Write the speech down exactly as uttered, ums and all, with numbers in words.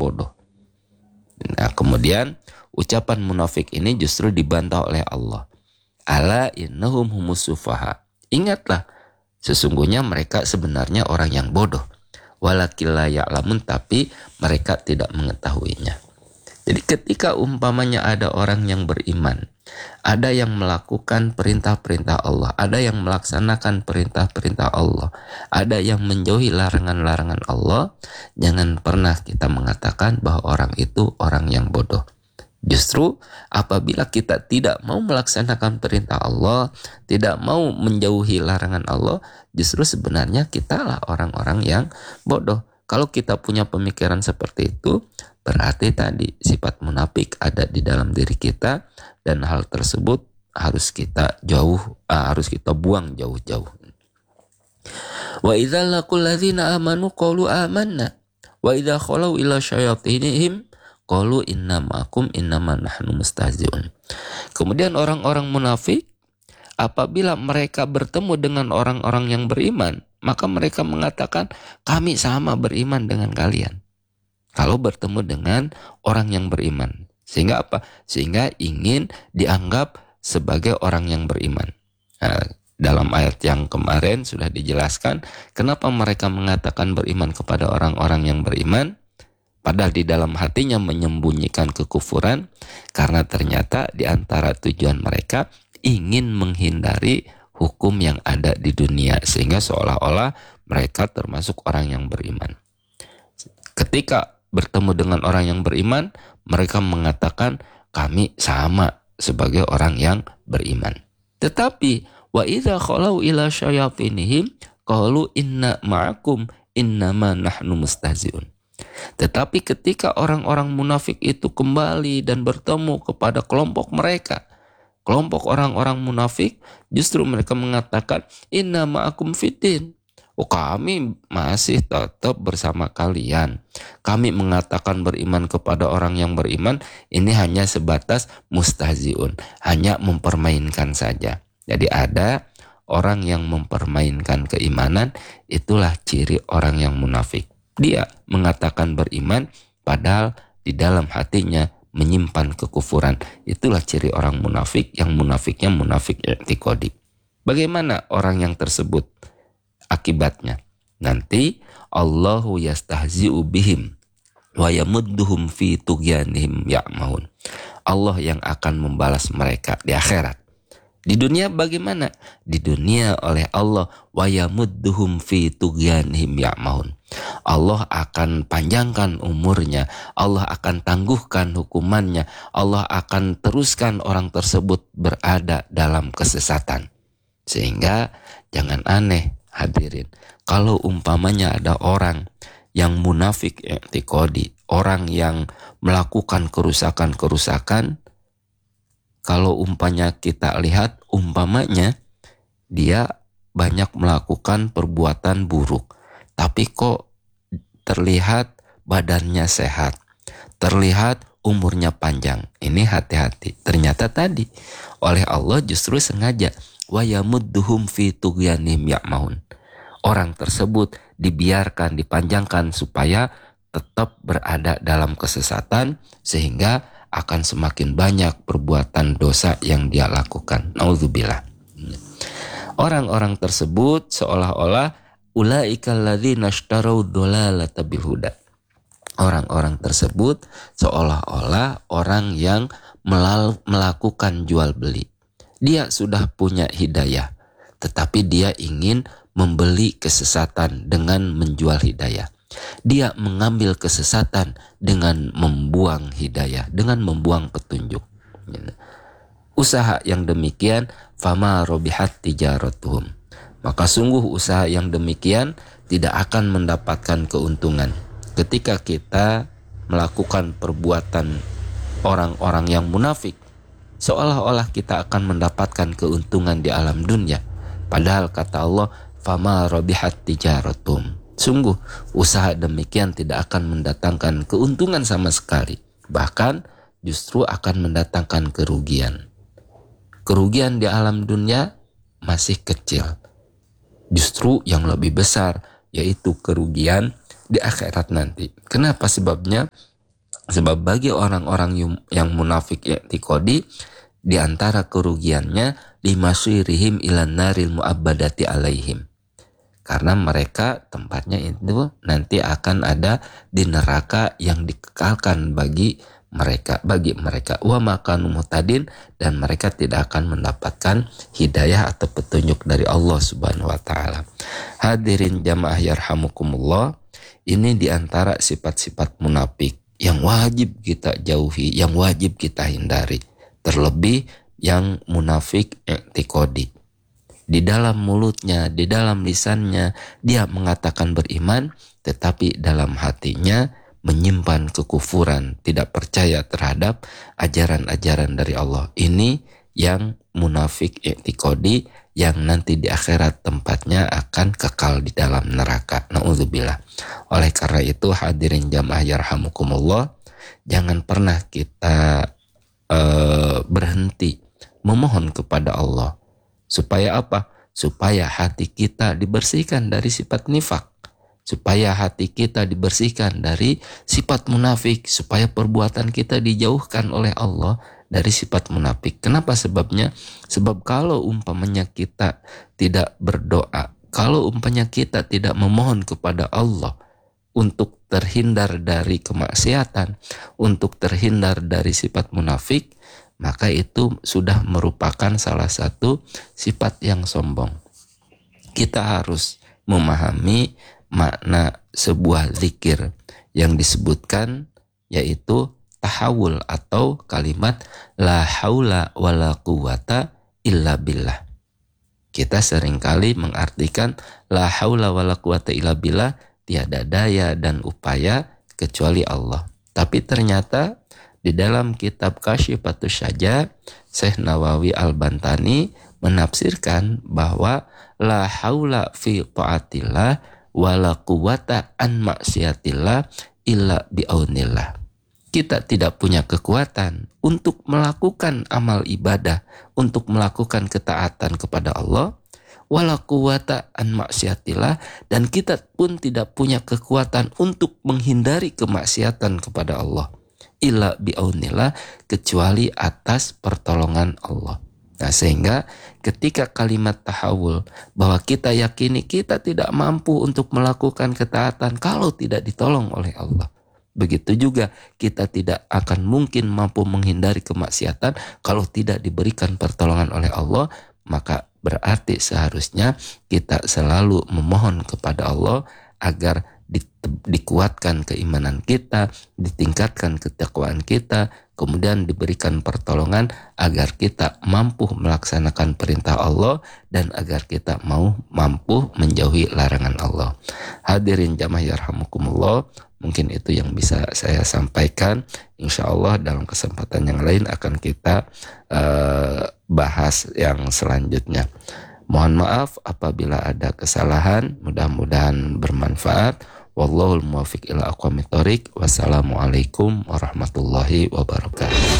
bodoh. Nah, kemudian ucapan munafik ini justru dibantah oleh Allah. Ala innahum humus sufaha. Ingatlah, sesungguhnya mereka sebenarnya orang yang bodoh. Walakin la ya'lamun, tapi mereka tidak mengetahuinya. Jadi ketika umpamanya ada orang yang beriman, ada yang melakukan perintah-perintah Allah, ada yang melaksanakan perintah-perintah Allah, ada yang menjauhi larangan-larangan Allah, jangan pernah kita mengatakan bahwa orang itu orang yang bodoh. Justru apabila kita tidak mau melaksanakan perintah Allah, tidak mau menjauhi larangan Allah, justru sebenarnya kitalah orang-orang yang bodoh. Kalau kita punya pemikiran seperti itu, berarti tadi sifat munafik ada di dalam diri kita, dan hal tersebut harus kita jauh, uh, harus kita buang jauh-jauh. Wa idza laqul ladzina amanu qalu amanna wa idza khalau ila syayatinihim qalu inna ma'akum innama nahnu mustahzi'un. Kemudian orang-orang munafik apabila mereka bertemu dengan orang-orang yang beriman, maka mereka mengatakan kami sama beriman dengan kalian. Kalau bertemu dengan orang yang beriman, sehingga apa? Sehingga ingin dianggap sebagai orang yang beriman. Nah, dalam ayat yang kemarin sudah dijelaskan kenapa mereka mengatakan beriman kepada orang-orang yang beriman, padahal di dalam hatinya menyembunyikan kekufuran, karena ternyata di antara tujuan mereka ingin menghindari hukum yang ada di dunia, sehingga seolah-olah mereka termasuk orang yang beriman. Ketika bertemu dengan orang yang beriman, mereka mengatakan kami sama sebagai orang yang beriman. Tetapi wa idza khalau ila syayatinihim qalu inna ma'akum innama nahnu mustahzi'un. Tetapi ketika orang-orang munafik itu kembali dan bertemu kepada kelompok mereka, kelompok orang-orang munafik, justru mereka mengatakan inna ma'akum fitin. Oh, kami masih tetap bersama kalian. Kami mengatakan beriman kepada orang yang beriman, ini hanya sebatas mustahziun, hanya mempermainkan saja. Jadi ada orang yang mempermainkan keimanan, itulah ciri orang yang munafik. Dia mengatakan beriman, padahal di dalam hatinya menyimpan kekufuran. Itulah ciri orang munafik, yang munafiknya munafik i'tiqadi. Bagaimana orang yang tersebut? Akibatnya nanti Allahu yastahzi'u bihim wa yamudduhum fi tughyanihim ya'mahun. Allah yang akan membalas mereka di akhirat. Di dunia bagaimana? Di dunia oleh Allah wa yamudduhum fi tughyanihim ya'mahun. Allah akan panjangkan umurnya, Allah akan tangguhkan hukumannya, Allah akan teruskan orang tersebut berada dalam kesesatan. Sehingga jangan aneh hadirin, kalau umpamanya ada orang yang munafik i'tiqadi, orang yang melakukan kerusakan-kerusakan, kalau umpamanya kita lihat umpamanya dia banyak melakukan perbuatan buruk, tapi kok terlihat badannya sehat, terlihat umurnya panjang, ini hati-hati. Ternyata tadi oleh Allah justru sengaja wa yamudduhum fi tughyanihim ya'mahun. Orang tersebut dibiarkan, dipanjangkan supaya tetap berada dalam kesesatan, sehingga akan semakin banyak perbuatan dosa yang dia lakukan. Nauzubillah. Orang-orang tersebut seolah-olah ulaikal ladzina ishtarau dhalalata bil huda. Orang-orang tersebut seolah-olah orang yang melal- melakukan jual beli. Dia sudah punya hidayah, tetapi dia ingin membeli kesesatan dengan menjual hidayah. Dia mengambil kesesatan dengan membuang hidayah, dengan membuang petunjuk. Usaha yang demikian, fama robihat tijaratuhum. Maka sungguh usaha yang demikian tidak akan mendapatkan keuntungan. Ketika kita melakukan perbuatan orang-orang yang munafik, seolah-olah kita akan mendapatkan keuntungan di alam dunia. Padahal kata Allah, fama robihat tijaratum. Sungguh usaha demikian tidak akan mendatangkan keuntungan sama sekali. Bahkan justru akan mendatangkan kerugian. Kerugian di alam dunia masih kecil. Justru yang lebih besar yaitu kerugian di akhirat nanti. Kenapa sebabnya? Sebab bagi orang-orang yang munafik i'tiqadi, di antara kerugiannya limasirihim ilan naril mu'abbadati alaihim. Karena mereka tempatnya itu nanti akan ada di neraka yang dikekalkan bagi mereka bagi mereka wa makanu muhtadin, dan mereka tidak akan mendapatkan hidayah atau petunjuk dari Allah Subhanahu wa taala. Hadirin jamaah yarhamukumullah, ini diantara sifat-sifat munafik yang wajib kita jauhi, yang wajib kita hindari. Terlebih yang munafik i'tiqadi. Di dalam mulutnya, di dalam lisannya dia mengatakan beriman, tetapi dalam hatinya menyimpan kekufuran, tidak percaya terhadap ajaran-ajaran dari Allah. Ini yang munafik i'tiqadi, yang nanti di akhirat tempatnya akan kekal di dalam neraka. Na'udzubillah. Oleh karena itu hadirin jamaah yarhamukumullah, jangan pernah kita uh, berhenti memohon kepada Allah. Supaya apa? Supaya hati kita dibersihkan dari sifat nifak. Supaya hati kita dibersihkan dari sifat munafik, supaya perbuatan kita dijauhkan oleh Allah dari sifat munafik. Kenapa sebabnya? Sebab kalau umpamanya kita tidak berdoa, kalau umpamanya kita tidak memohon kepada Allah untuk terhindar dari kemaksiatan, untuk terhindar dari sifat munafik, maka itu sudah merupakan salah satu sifat yang sombong. Kita harus memahami makna sebuah zikir yang disebutkan, yaitu tahawul atau kalimat la haula wala quwata illa billah. Kita seringkali mengartikan la haula wala quwata illa billah, tiada daya dan upaya kecuali Allah. Tapi ternyata di dalam kitab Kasyifatus Syajah, Syekh Nawawi Al-Bantani menafsirkan bahwa la haula fi ta'atillah wala quwata an maksiatillah illa bi'aunillah. Kita tidak punya kekuatan untuk melakukan amal ibadah, untuk melakukan ketaatan kepada Allah, wala quwata an maksiatillah, dan kita pun tidak punya kekuatan untuk menghindari kemaksiatan kepada Allah, illa bi'aunillah, kecuali atas pertolongan Allah. Nah, sehingga ketika kalimat tahawul, bahwa kita yakini kita tidak mampu untuk melakukan ketaatan kalau tidak ditolong oleh Allah. Begitu juga kita tidak akan mungkin mampu menghindari kemaksiatan kalau tidak diberikan pertolongan oleh Allah. Maka berarti seharusnya kita selalu memohon kepada Allah agar di, dikuatkan keimanan kita, ditingkatkan ketakwaan kita, kemudian diberikan pertolongan agar kita mampu melaksanakan perintah Allah dan agar kita mau mampu menjauhi larangan Allah. Hadirin jamaah yarhamukumullah, mungkin itu yang bisa saya sampaikan. Insya Allah dalam kesempatan yang lain akan kita uh, bahas yang selanjutnya. Mohon maaf apabila ada kesalahan, mudah-mudahan bermanfaat. Wallahul muwaffiq ila aqwamit thoriq. Wassalamualaikum warahmatullahi wabarakatuh.